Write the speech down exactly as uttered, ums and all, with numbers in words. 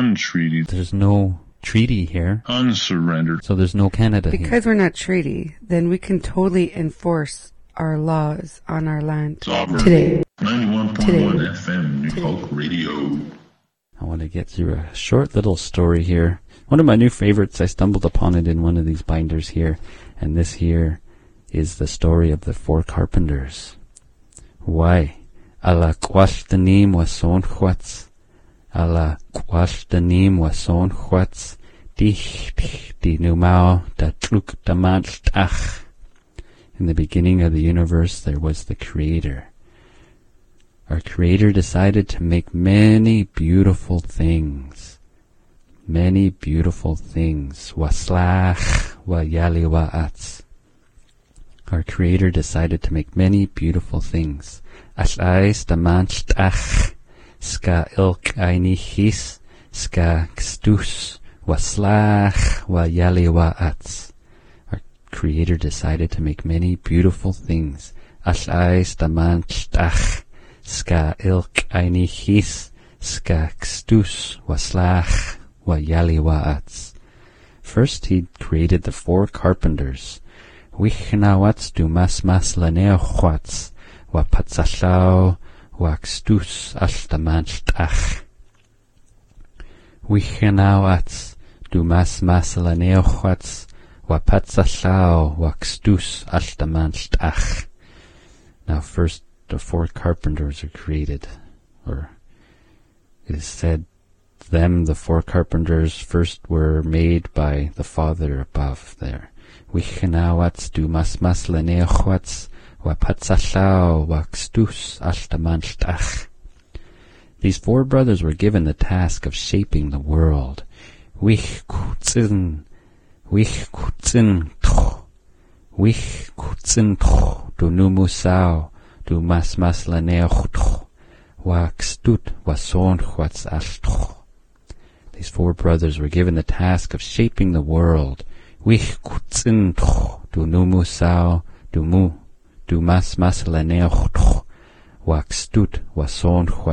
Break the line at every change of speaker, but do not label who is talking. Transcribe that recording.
untreaty.
There's no treaty here.
Unsurrendered.
So there's no Canada here.
Because we're not treaty, then we can totally enforce our laws on our land.
Sovereign.
Today.
ninety-one point one F M, New
Today.
Folk Radio.
I want to get through a short little story here. One of my new favorites, I stumbled upon it in one of these binders here, and this here is the story of the Four Carpenters. Why? Ala kwashtanim wason chwats. Ala kwashtanim wason chwats. Dich dich di numao da truk da manchtach. In the beginning of the universe there was the Creator. Our Creator decided to make many beautiful things. Many beautiful things. Waslach wa yali wa'atz. Our Creator decided to make many beautiful things. Ash'ais da manchtach. Ska ilk einichis. Ska kstus. Waslach wa yali wa'atz. Our Creator decided to make many beautiful things. Ash'ais da manchtach. Ska ilk einichis, ska kstus, waslach, wa yali wa'atz. First he created the four carpenters. Wichnawatz du mas mas laneochwatz, wa patzachlau, wa kstus ashtamanchtach. Wichnawatz du mas mas laneochwatz, wa patzachlau, wa kstus ashtamanchtach. Now first the four carpenters are created, or it is said, them, the four carpenters, first were made by the Father above there. Wichnawatz du mas mas laneochwatz, wa patzachlau, wa kstus ashtamanchtach. These four brothers were given the task of shaping the world. Wich kutzin, wich kutzin toch, wich kutzin toch, du numusau, du mas mas laneoch wa kstut wa sonchwatz ashtoch. These four brothers were given the task of shaping the world. Wich kutzin toch, du numusau, du mu, du mas mas laneoch wa kstut wa sonchwatz